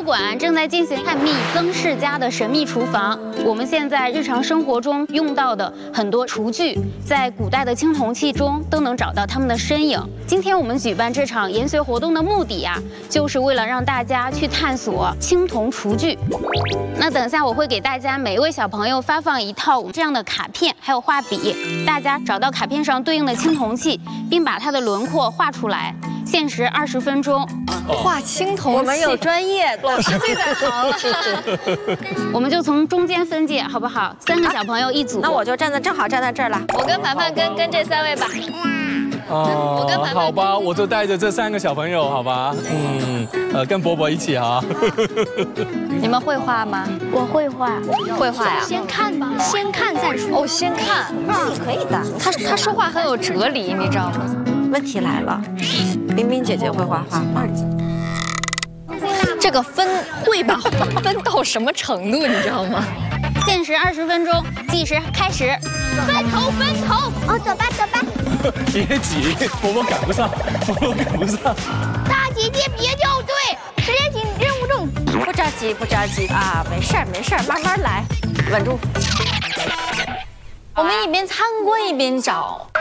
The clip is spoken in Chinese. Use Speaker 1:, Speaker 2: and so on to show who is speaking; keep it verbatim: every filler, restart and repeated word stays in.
Speaker 1: 馆正在进行探秘曾氏家的神秘厨房。我们现在日常生活中用到的很多厨具，在古代的青铜器中都能找到它们的身影。今天我们举办这场研学活动的目的呀、啊，就是为了让大家去探索青铜厨具。那等下我会给大家每一位小朋友发放一套这样的卡片，还有画笔，大家找到卡片上对应的青铜器，并把它的轮廓画出来。 限时二十分钟，
Speaker 2: 画青铜器，
Speaker 3: 我们有专业老师最在行了。
Speaker 1: 我们就从中间分界，好不好？三个小朋友一组。
Speaker 3: 那我就站在正好站在这儿了。
Speaker 2: 我跟凡凡跟跟这三位吧。
Speaker 4: 哦，
Speaker 2: 我跟凡凡
Speaker 4: 好吧，我就带着这三个小朋友，好吧？嗯，呃，跟伯伯一起哈。
Speaker 2: 你们会画吗？
Speaker 5: 我会画，
Speaker 2: 会画呀。
Speaker 5: 先看吧，先看再说。
Speaker 2: 哦，先看。
Speaker 3: 嗯，可以的。
Speaker 2: 他他说话很有哲理，你知道吗？
Speaker 3: 问题来了，冰冰姐姐会画画吗？
Speaker 2: 这个分会把划分到什么程度，你知道吗？
Speaker 1: 限时二十分钟，计时开始。
Speaker 5: 分头分头，哦，走吧走吧。
Speaker 4: 别急，伯伯赶不上，伯伯赶不上。
Speaker 5: 大姐姐别掉队，时间紧，任务重。
Speaker 3: 不着急不着急啊，没事儿没事儿，慢慢来，稳住。
Speaker 2: 我们一边参观一边找。